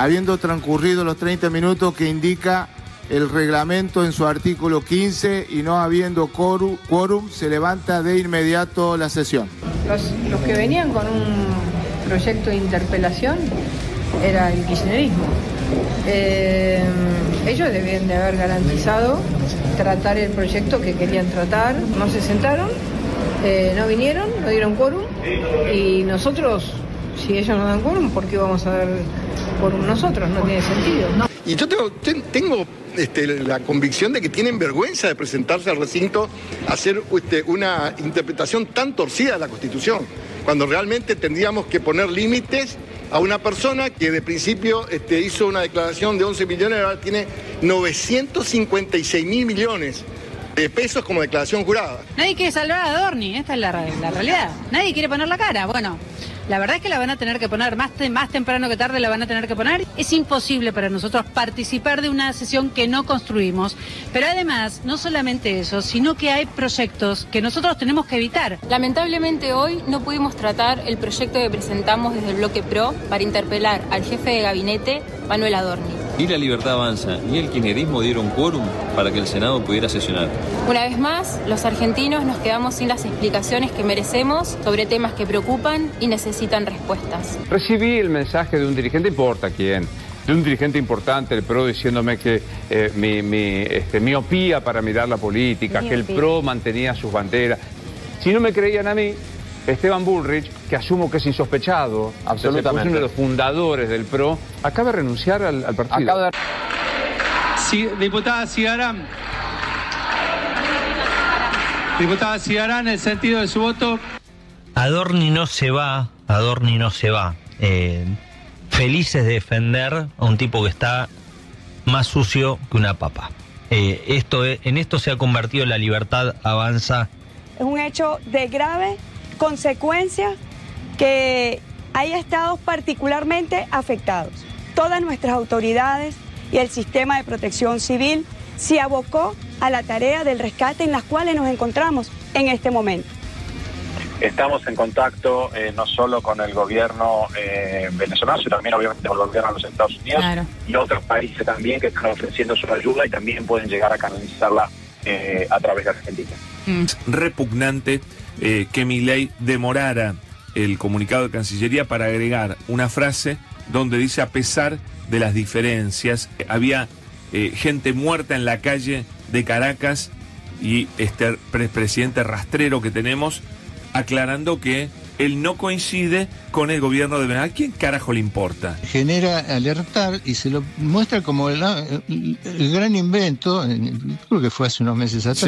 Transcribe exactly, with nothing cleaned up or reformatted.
habiendo transcurrido los treinta minutos que indica el reglamento en su artículo quince y no habiendo quórum, quórum, se levanta de inmediato la sesión. Los, los que venían con un proyecto de interpelación era el kirchnerismo. Eh, ellos debían de haber garantizado tratar el proyecto que querían tratar. No se sentaron, eh, no vinieron, no dieron quórum y nosotros, si ellos no dan quórum, ¿por qué vamos a dar quórum nosotros? No tiene sentido. No. Y yo tengo, tengo este, la convicción de que tienen vergüenza de presentarse al recinto a hacer este, una interpretación tan torcida de la Constitución, cuando realmente tendríamos que poner límites a una persona que de principio este, hizo una declaración de once millones, ahora tiene novecientos cincuenta y seis mil millones de pesos como declaración jurada. Nadie quiere salvar a Adorni, esta es la, la realidad. Nadie quiere poner la cara. Bueno, la verdad es que la van a tener que poner, más, te, más temprano que tarde la van a tener que poner. Es imposible para nosotros participar de una sesión que no construimos. Pero además, no solamente eso, sino que hay proyectos que nosotros tenemos que evitar. Lamentablemente hoy no pudimos tratar el proyecto que presentamos desde el Bloque Pro para interpelar al jefe de gabinete, Manuel Adorni. Ni La Libertad Avanza ni el kirchnerismo dieron quórum para que el Senado pudiera sesionar. Una vez más, los argentinos nos quedamos sin las explicaciones que merecemos sobre temas que preocupan y necesitan respuestas. Recibí el mensaje de un dirigente, importa quién, de un dirigente importante del P R O diciéndome que eh, mi, mi este, miopía para mirar la política, miopía. Que el P R O mantenía sus banderas. Si no me creían a mí, Esteban Bullrich, que asumo que es insospechado, absolutamente uno de los fundadores del P R O, acaba de renunciar al, al partido. Acaba de... Sí, diputada Cigarán. Diputada Cigarán, en el sentido de su voto. Adorni no se va, Adorni no se va. Eh, felices de defender a un tipo que está más sucio que una papa. Eh, esto, en esto se ha convertido La Libertad Avanza. Es un hecho de grave consecuencia que hay estados particularmente afectados. Todas nuestras autoridades y el sistema de protección civil se abocó a la tarea del rescate en las cuales nos encontramos en este momento. Estamos en contacto eh, no solo con el gobierno eh, venezolano, sino también obviamente con el gobierno de los Estados Unidos, claro, y otros países también que están ofreciendo su ayuda y también pueden llegar a canalizarla eh, a través de Argentina. Mm. Repugnante eh, que Milei demorara el comunicado de Cancillería para agregar una frase donde dice: a pesar de las diferencias, había eh, gente muerta en la calle de Caracas y este pre presidente rastrero que tenemos aclarando que él no coincide con el gobierno de Venezuela. ¿A quién carajo le importa? Genera alertar y se lo muestra como el, el, el gran invento, creo que fue hace unos meses atrás.